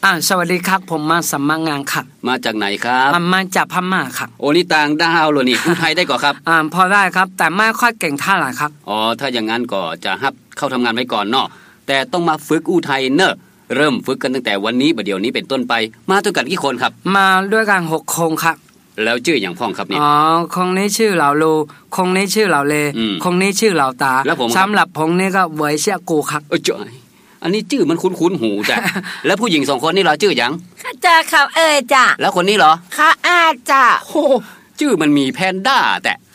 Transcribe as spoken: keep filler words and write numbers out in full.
อ่าสวัสดีครับผมมาสมัครงานครับมาจากไหนครับมาจากพม่าครับโอ้นี่ต่างดาวเลยนี่พูดไทยได้ก่อครับอ่าพอได้ครับแต่ไม่ค่อยเก่งเท่าไหร่ครับอ๋อถ้าอย่างนั้นก็จะฮับเข้าทำงานไว้ก่อนเนาะแต่ต้องมาฝึกอู้ไทยเนอะเริ่มฝึกกันตั้งแต่วันนี้บัดเดี๋ยวนี้เป็นต้นไปมาด้วยกันกี่คนครับมาด้วยกันหกคนครับแล้วชื่ออย่างพ่องครับเนี่ยอ๋อคงนี้ชื่อเหล่าลูคงนี้ชื่อเหล่าเลคงนี้ชื่อเหล่าตาสำหรับผมนี่ก็เหวยเสี่ยกูครับเออจ้ะอันนี้ชื่อมันคุ้นๆหูจ้ะ แล้วผู้หญิงสองคนนี่เหรอชื่อหยังข้าจ้าเขาเอ่ยจ้ะแล้วคนนี้เหรอข้าอาจ้ะโอ้ชื่อมันมีแพนด้าแต่